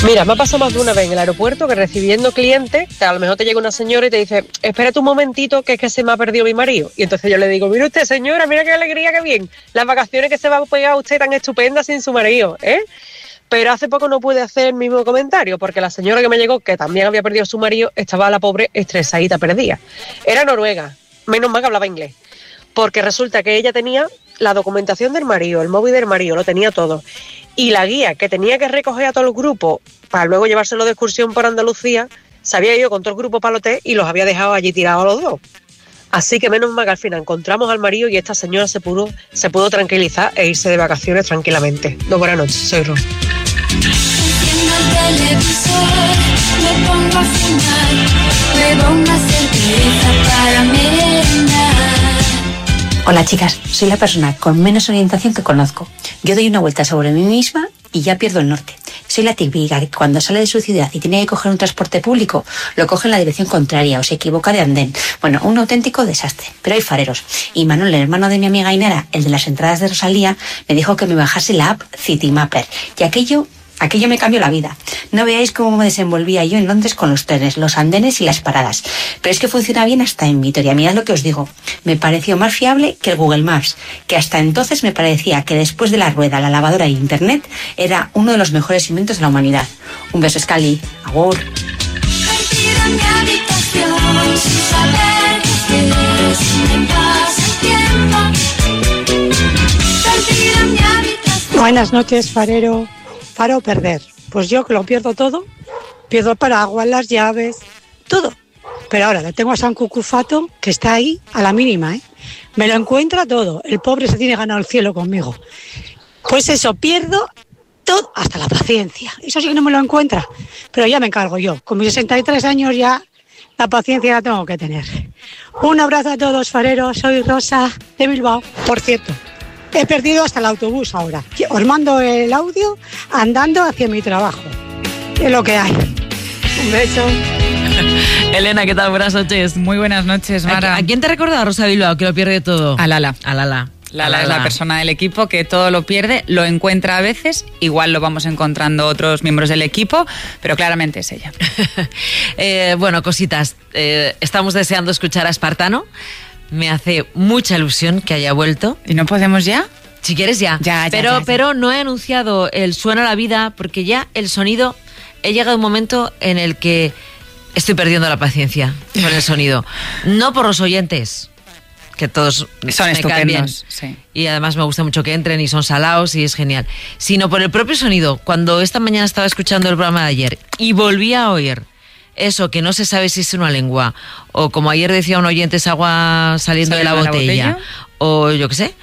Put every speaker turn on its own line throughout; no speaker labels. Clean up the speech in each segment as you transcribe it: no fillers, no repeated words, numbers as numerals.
Mira, me ha pasado más de una vez en el aeropuerto que recibiendo clientes, que a lo mejor te llega una señora y te dice, espérate un momentito que es que se me ha perdido mi marido. Y entonces yo le digo, mire usted señora, mira qué alegría, qué bien. Las vacaciones que se va a pegar usted tan estupendas sin su marido, ¿eh? Pero hace poco no pude hacer el mismo comentario porque la señora que me llegó, que también había perdido a su marido, estaba la pobre estresadita, perdida. Era noruega, menos mal que hablaba inglés. Porque resulta que ella tenía la documentación del marido, el móvil del marido, lo tenía todo. Y la guía que tenía que recoger a todos los grupos para luego llevárselo de excursión por Andalucía, se había ido con todo el grupo para el hotel y los había dejado allí tirados a los dos. Así que menos mal que al final encontramos al marido y esta señora se pudo tranquilizar e irse de vacaciones tranquilamente. Buenas noches, soy Ros.
Enciendo el televisor, me pongo a fumar, bebo una cerveza para merendar.
Hola chicas, soy la persona con menos orientación que conozco. Yo doy una vuelta sobre mí misma y ya pierdo el norte. Soy la típica que cuando sale de su ciudad y tiene que coger un transporte público, lo coge en la dirección contraria o se equivoca de andén. Bueno, un auténtico desastre, pero hay fareros. Y Manuel, el hermano de mi amiga Inera, el de las entradas de Rosalía, me dijo que me bajase la app Citymapper. Y aquello me cambió la vida. No veáis cómo me desenvolvía yo en Londres con los trenes, los andenes y las paradas. Pero es que funciona bien hasta en Vitoria. Mirad lo que os digo. Me pareció más fiable que el Google Maps, que hasta entonces me parecía que después de la rueda, la lavadora e Internet, era uno de los mejores inventos de la humanidad. Un beso, Scali. Agur.
Buenas noches, farero. ¿Para o perder? Pues yo que lo pierdo todo, pierdo el paraguas, las llaves, todo. Pero ahora le tengo a San Cucufato que está ahí a la mínima, ¿eh? Me lo encuentra todo, el pobre se tiene ganado el cielo conmigo. Pues eso, pierdo todo, hasta la paciencia, eso sí que no me lo encuentra, pero ya me encargo yo, con mis 63 años ya la paciencia la tengo que tener. Un abrazo a todos, fareros, soy Rosa de Bilbao, por cierto. He perdido hasta el autobús ahora. Os mando el audio andando hacia mi trabajo. Es lo que hay. Un beso.
Elena, ¿qué tal? Buenas noches.
Muy buenas noches, Mara.
¿A quién te recuerda Rosa Bilbao que lo pierde todo?
A Lala.
A Lala.
Lala es la persona del equipo que todo lo pierde, lo encuentra a veces, igual lo vamos encontrando otros miembros del equipo, pero claramente es ella.
Bueno, cositas. Estamos deseando escuchar a Espartano. Me hace mucha ilusión que haya vuelto.
¿Y no podemos ya?
Si quieres ya. Pero no he anunciado el Suena la Vida porque ya el sonido... He llegado a un momento en el que estoy perdiendo la paciencia con el sonido. No por los oyentes, que todos
son
me caen bien.
Sí.
Y además me gusta mucho que entren y son salados y es genial. Sino por el propio sonido. Cuando esta mañana estaba escuchando el programa de ayer y volví a oír eso, que no se sabe si es una lengua, o como ayer decía un oyente, es agua saliendo de la botella, o yo qué sé,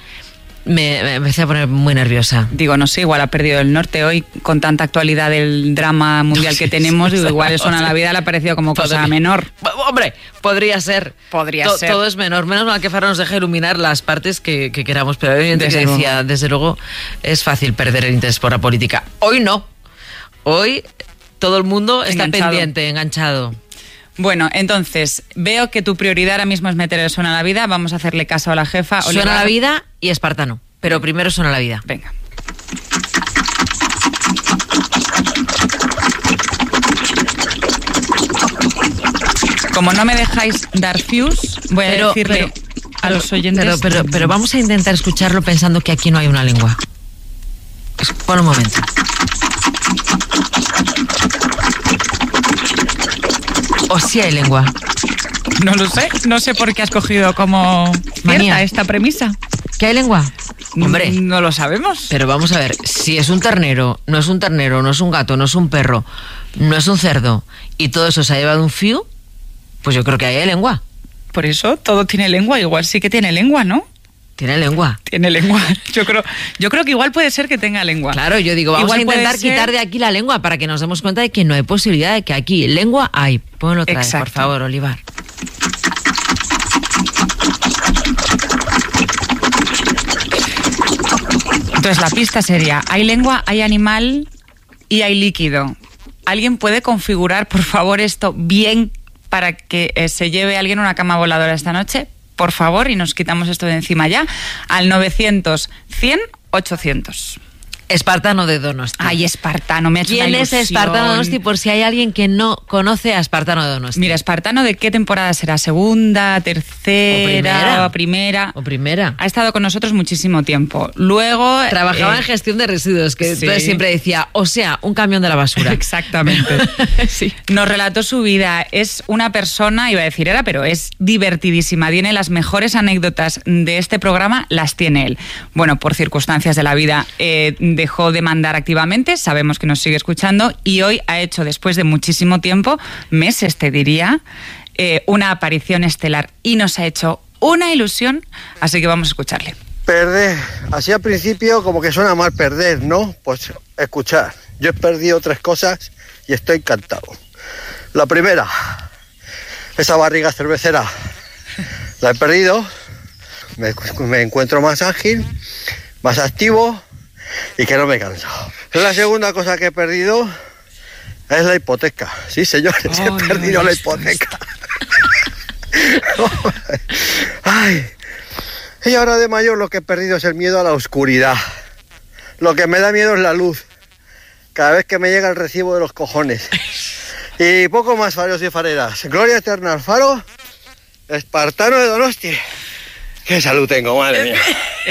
me empecé a poner muy nerviosa.
Digo, no sé, igual ha perdido el norte hoy con tanta actualidad del drama mundial que tenemos, igual eso a la vida le ha parecido como cosa menor.
Hombre, podría ser.
Ser.
Todo es menor. Menos mal que Faro nos deja iluminar las partes que queramos, pero hay gente que decía, desde luego, es fácil perder el interés por la política. Hoy no. Hoy todo el mundo está pendiente, enganchado.
Bueno, entonces, veo que tu prioridad ahora mismo es meter el Suena la Vida. Vamos a hacerle caso a la jefa.
Suena la Vida y Espartano. Pero primero Suena la Vida.
Venga. Como no me dejáis dar views, voy a decirle a los oyentes...
Pero vamos a intentar escucharlo pensando que aquí no hay una lengua. Por un momento. ¿O sí hay lengua?
No lo sé. No sé por qué has cogido como manía esta premisa.
¿Qué hay lengua? Hombre,
no lo sabemos.
Pero vamos a ver, si es un ternero, no es un gato, no es un perro, no es un cerdo, y todo eso se ha llevado un fiu, pues yo creo que hay lengua.
Por eso todo tiene lengua, igual sí que tiene lengua, ¿no?
Tiene lengua.
Tiene lengua. Yo creo que igual puede ser que tenga lengua.
Claro, yo digo, vamos a intentar quitar de aquí la lengua para que nos demos cuenta de que no hay posibilidad de que aquí lengua hay. Ponlo otra vez, por favor, Olivar.
Entonces la pista sería, hay lengua, hay animal y hay líquido. ¿Alguien puede configurar, por favor, esto bien para que se lleve alguien una cama voladora esta noche? Por favor, y nos quitamos esto de encima ya, al 900 100 800.
Espartano de Donosti.
Ay, Espartano, me ha hecho una
¿Quién es
ilusión.
Espartano de Donosti? Por si hay alguien que no conoce a Espartano de Donosti.
Mira, Espartano, ¿de qué temporada será? ¿Segunda, tercera, primera?
O primera.
Ha estado con nosotros muchísimo tiempo. Luego...
Trabajaba en gestión de residuos, que
sí.
entonces siempre decía, o sea, un camión de la basura.
Exactamente.
Sí.
Nos relató su vida. Es una persona, iba a decir era, pero es divertidísima. Tiene las mejores anécdotas de este programa, las tiene él. Bueno, por circunstancias de la vida dejó de mandar activamente, sabemos que nos sigue escuchando y hoy ha hecho, después de muchísimo tiempo, meses te diría, una aparición estelar y nos ha hecho una ilusión, así que vamos a escucharle.
Perder, así al principio como que suena mal perder, ¿no? Pues escuchar, yo he perdido 3 cosas y estoy encantado. La primera, esa barriga cervecera, la he perdido, me encuentro más ágil, más activo y que no me canso. La segunda cosa que he perdido es la hipoteca. Sí, señores, he perdido la hipoteca. Ay. Y ahora de mayor lo que he perdido es el miedo a la oscuridad. Lo que me da miedo es la luz. Cada vez que me llega el recibo de los cojones. Y poco más, faros y fareras. Gloria eterna al faro, Espartano de Donosti. ¡Qué salud tengo, madre mía!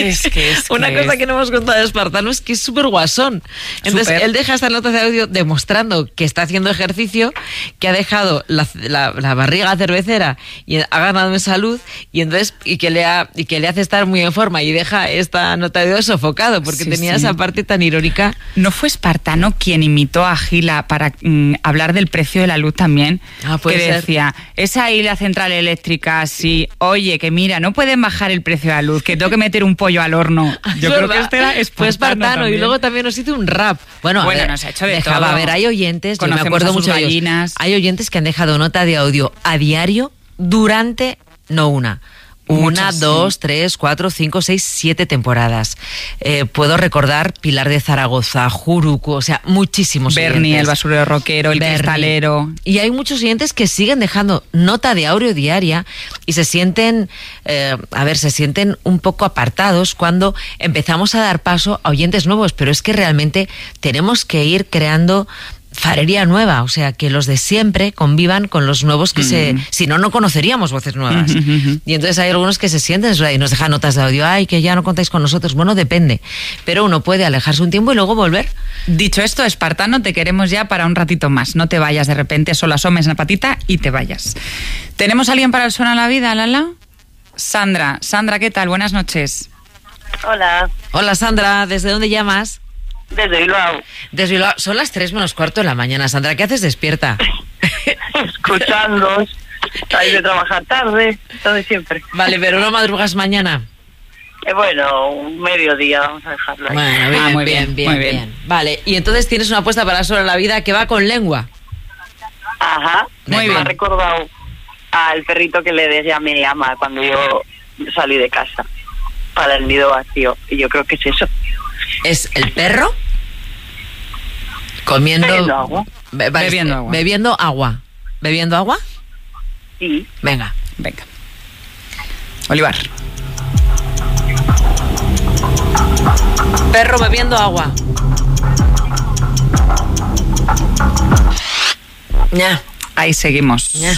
Una cosa que no hemos contado de Espartano es que es súper guasón. Entonces, él deja estas notas de audio demostrando que está haciendo ejercicio, que ha dejado la barriga cervecera y ha ganado en salud, y entonces y que le hace estar muy en forma, y deja esta nota de audio sofocado, porque tenía esa parte tan irónica.
¿No fue Espartano quien imitó a Gila para hablar del precio de la luz también?
Puede
que
ser.
Decía, esa ahí la central eléctrica, sí, oye, que mira, no pueden bajar el precio de la luz, que tengo que meter un pollo al horno. Yo creo que este era
Fue Espartano
también.
Y luego también nos hizo un rap. Bueno,
Nos ha hecho de todo.
A ver, hay oyentes, yo me
Conocemos
acuerdo
a sus
mucho de ellos.
gallinas.
Hay oyentes que han dejado nota de audio a diario durante, no una,
Muchas,
2, 3, 4, 5, 6, 7 temporadas. Puedo recordar Pilar de Zaragoza, Juruco, o sea, muchísimos
Bernie,
oyentes.
el basurero rockero, el
Bernie.
cristalero.
Y hay muchos oyentes que siguen dejando nota de audio diaria y se sienten, se sienten un poco apartados cuando empezamos a dar paso a oyentes nuevos, pero es que realmente tenemos que ir creando farería nueva, o sea, que los de siempre convivan con los nuevos que si no, no conoceríamos voces nuevas. Y entonces hay algunos que se sienten y nos dejan notas de audio, ay, que ya no contáis con nosotros. Bueno, depende, pero uno puede alejarse un tiempo y luego volver.
Dicho esto, Espartano, te queremos ya para un ratito más. No te vayas de repente, solo asomes la patita y te vayas. ¿Tenemos a alguien para el Suena la Vida, Lala? Sandra, ¿qué tal? Buenas noches.
Hola,
Hola, Sandra, ¿desde dónde llamas?
desde Bilbao,
Desde Bilbao. Son las 3 menos cuarto de la mañana, Sandra. ¿Qué haces despierta?
escuchándoos, salí de trabajar tarde, lo de siempre.
Vale, pero no madrugas mañana.
Bueno, un mediodía, vamos a dejarlo ahí.
Bueno, bien,
muy
bien,
bien, muy bien.
Vale, y entonces tienes una apuesta para Sobre la Vida que va con lengua.
Ajá,
Muy
me
bien.
ha recordado al perrito que le decía me llama cuando yo salí de casa para el nido vacío, y yo creo que es eso.
¿Es el perro? Comiendo...
Bebiendo agua.
Bebiendo agua.
Bebiendo agua. ¿Bebiendo agua?
Sí.
Venga.
Venga. Olivar.
Perro bebiendo agua. Ya.
Ahí seguimos.
Ya.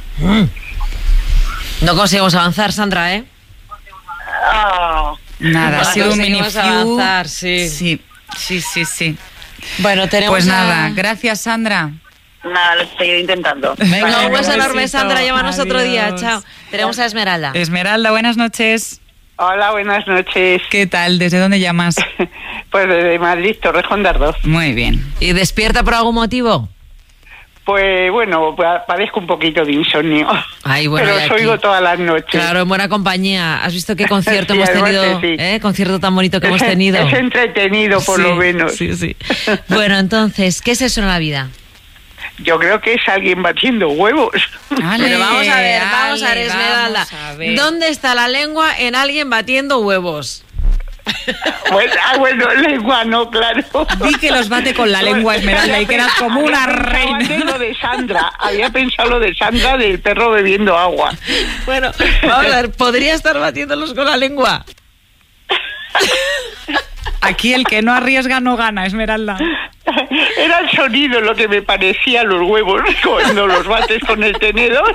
No conseguimos avanzar, Sandra, ¿eh?
Oh,
Nada, ha
No
sido un
conseguimos
mini
avanzar, sí.
Sí.
Bueno, tenemos
Pues
a-
nada, gracias, Sandra.
nada, lo estoy intentando.
Venga, un beso
besito.
enorme, Sandra. Llámanos otro día.
Adiós.
Chao. Tenemos a Esmeralda.
Esmeralda, buenas noches.
Hola, buenas noches.
¿Qué tal? ¿Desde dónde llamas?
Pues desde Madrid, Torrejón de Ardoz.
Muy bien.
¿Y despierta por algún motivo?
Pues bueno, padezco un poquito de insomnio.
Ay, bueno,
pero
y
os
aquí-
oigo todas las noches.
Claro, en buena compañía. ¿Has visto qué concierto
Sí,
hemos
además
tenido?
que sí.
¿Eh? Concierto tan bonito que hemos tenido.
Es entretenido, por
Sí,
lo menos.
Sí. Bueno, entonces, ¿qué es eso en la vida?
Yo creo que es alguien batiendo huevos.
Pero vamos a ver, Esmeralda.
vamos a ver.
¿Dónde está la lengua en alguien batiendo huevos?
Bueno, lengua no, claro.
Di que los bate con la lengua, Esmeralda, y que eras como una
Había pensado
reina.
antes lo de Sandra. Había pensado lo de Sandra del perro bebiendo agua.
Bueno, vamos a ver, ¿podría estar batiéndolos con la lengua?
Aquí el que no arriesga no gana, Esmeralda.
Era el sonido lo que me parecía los huevos cuando los bates con el tenedor.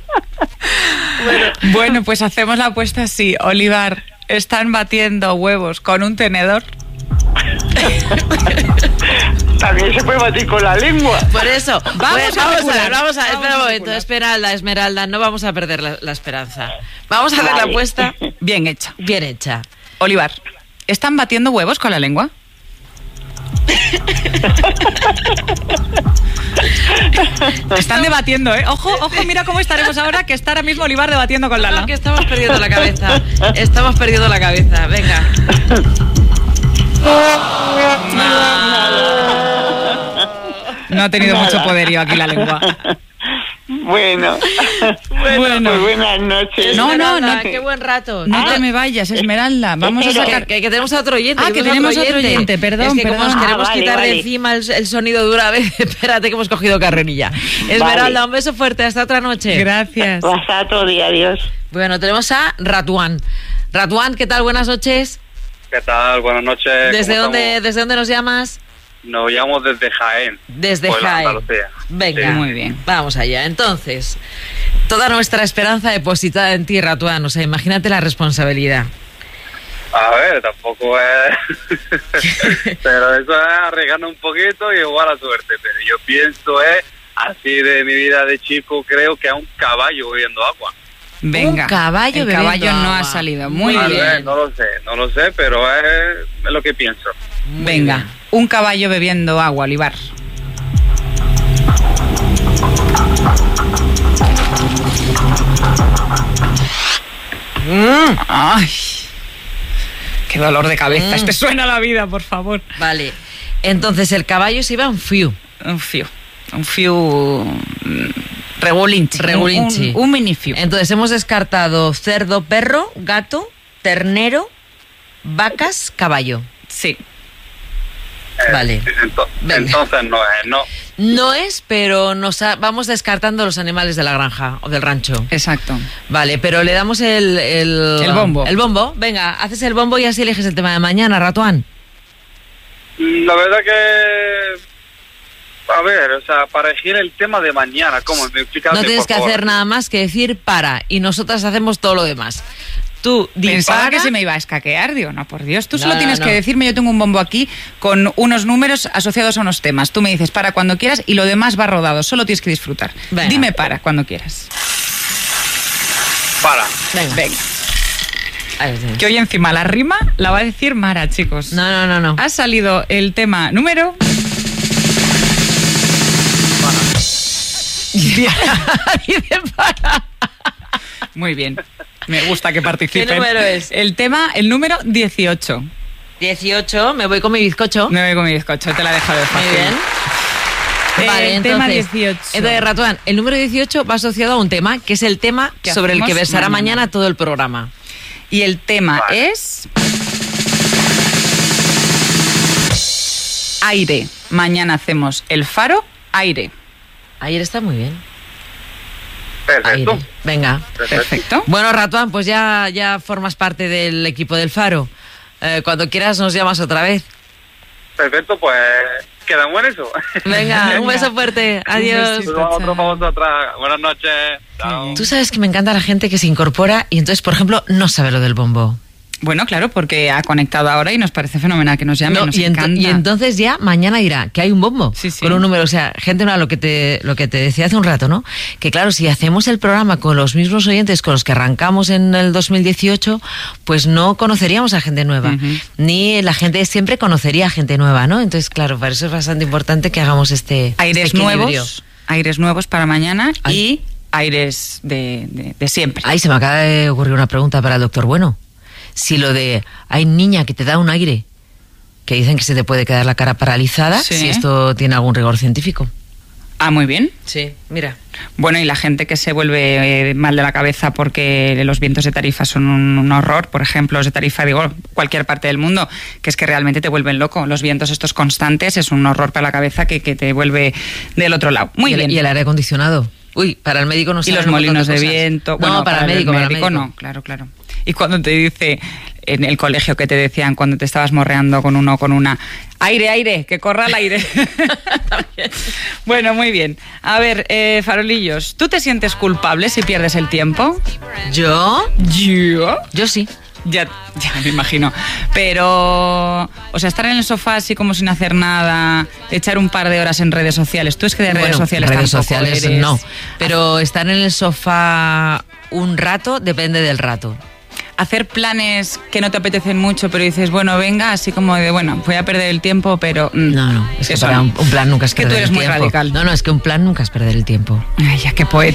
Bueno, pues hacemos la apuesta así. Olivar, ¿están batiendo huevos con un tenedor?
También se puede batir con la lengua.
Por eso,
Vamos a ver,
espera un momento, Esmeralda, no vamos a perder la esperanza. Vamos a hacer la apuesta
Bien hecha.
bien hecha.
Olivar, ¿están batiendo huevos con la lengua? Están debatiendo, ¿eh? Ojo, mira cómo estaremos ahora, que está ahora mismo Olivar debatiendo con Lala.
No, que estamos perdiendo la cabeza. Venga.
No ha tenido mucho poderío aquí la lengua.
Bueno, pues buenas noches.
No,
Esmeralda, qué buen rato.
No te me vayas, Esmeralda. Vamos a sacar...
Que tenemos a otro oyente.
Ah, que tenemos otro oyente, perdón.
Es que como nos queremos quitar de encima el sonido de una vez, espérate que hemos cogido carrerilla. Esmeralda, un beso fuerte, hasta otra noche.
Gracias.
Hasta otro día, adiós.
Bueno, tenemos a Ratuán. Ratuán, ¿qué tal? Buenas noches.
¿Qué tal? Buenas noches.
¿Desde dónde nos llamas?
Nos llamo desde Jaén.
Desde
Puebla,
Jaén.
Andalucía.
Venga,
Sí.
Muy bien.
Vamos allá. Entonces, toda nuestra esperanza depositada en ti, Ratuán. O sea, imagínate la responsabilidad.
A ver, tampoco es... pero eso es arriesgando un poquito y igual a suerte. Pero yo pienso así de mi vida de chico, creo que a un caballo bebiendo agua.
Venga.
Un caballo
El
bebiendo
caballo no
agua.
ha salido. Muy
A
bien.
ver, no lo sé, pero es lo que pienso.
Venga, un caballo bebiendo agua, Olivar. Ay, qué dolor de cabeza. Este suena a la vida, por favor.
Vale. Entonces, el caballo se iba a un fiu.
Un fiu regulinchi.
Regulinchi.
Un mini fiu.
Entonces, hemos descartado cerdo, perro, gato, ternero, vacas, caballo.
Sí.
Vale. Venga.
Entonces no es, no.
No es, pero vamos descartando los animales de la granja o del rancho.
Exacto.
Vale, pero le damos el
bombo.
El bombo. Venga, haces el bombo y así eliges el tema de mañana, Ratuán.
La verdad que... A ver, o sea, para elegir el tema de mañana, ¿cómo?
No tienes que hacer nada más que decir para y nosotras hacemos todo lo demás. Tú
Pensaba
dispara.
que se me iba a escaquear, digo, no, por Dios. Tú
No,
solo tienes
no.
que decirme, yo tengo un bombo aquí con unos números asociados a unos temas. Tú me dices para cuando quieras y lo demás va rodado, solo tienes que disfrutar.
Venga.
Dime para cuando quieras.
Para.
Venga. Ahí sí.
Que hoy encima la rima la va a decir Mara, chicos.
No.
Ha salido el tema número...
Dice para.
Muy bien. Me gusta que participen.
¿Qué número es?
El número 18.
18, me voy con mi bizcocho.
Me voy con mi bizcocho, te la he dejado de
Muy
fácil.
bien. Vale,
el tema
entonces,
18.
Entonces, Ratuán, el número 18 va asociado a un tema, que es el tema
Que
sobre el que
hacemos
versará
mañana.
mañana todo el programa.
Y el tema
Vale.
es... Aire. Mañana hacemos el faro, aire.
Ayer está muy bien.
Perfecto.
Aire. Venga.
Perfecto.
Bueno, Ratuán, pues ya formas parte del equipo del Faro. Cuando quieras nos llamas otra vez.
Perfecto, pues quedamos en eso.
Venga, un beso fuerte. Adiós.
Pues otro para vosotras. Buenas noches. Chao.
Tú sabes que me encanta la gente que se incorpora y entonces, por ejemplo, no sabe lo del bombo.
Bueno, claro, porque ha conectado ahora y nos parece fenomenal que nos llame,
No,
nos
y
encanta.
entonces ya mañana dirá que hay un bombo
Sí, sí.
con un número. O sea, gente, lo que te decía hace un rato, ¿no? Que claro, si hacemos el programa con los mismos oyentes con los que arrancamos en el 2018, pues no conoceríamos a gente nueva.
Ujú.
Ni la gente siempre conocería a gente nueva, ¿no? Entonces, claro, para eso es bastante importante que hagamos este
Aires
equilibrio.
aires nuevos para mañana
Ay.
y aires de siempre.
Ay, se me acaba de ocurrir una pregunta para el doctor Bueno. Si lo de hay niña que te da un aire, que dicen que se te puede quedar la cara paralizada,
Sí.
si esto tiene algún rigor científico.
Ah, muy bien.
Sí, mira.
Bueno, y la gente que se vuelve mal de la cabeza porque los vientos de Tarifa son un horror, por ejemplo, los de Tarifa, digo, cualquier parte del mundo, que es que realmente te vuelven loco. Los vientos estos constantes es un horror para la cabeza que te vuelve del otro lado. Muy bien.
Y el aire acondicionado. Uy, para el médico no
Y
saben
los
un montón
molinos de
cosas.
viento.
No,
Bueno,
para el médico,
no, claro. Y cuando te dice en el colegio que te decían cuando te estabas morreando con uno o con una. Aire, aire, que corra el aire. Bueno, muy bien. A ver, farolillos, ¿tú te sientes culpable si pierdes el tiempo?
¿Yo? Yo sí.
Ya me imagino. Pero, o sea, estar en el sofá así como sin hacer nada, echar un par de horas en redes sociales. Tú es que de redes sociales
redes
tampoco
sociales
eres...
no. Pero estar en el sofá un rato depende del rato.
Hacer planes que no te apetecen mucho, pero dices, bueno, venga, así como de, bueno, voy a perder el tiempo, pero...
No, es que
eso
para
no.
un plan nunca es perder el tiempo.
Que tú eres muy radical.
No, es que un plan nunca es perder el tiempo.
Ay, ya, qué poético.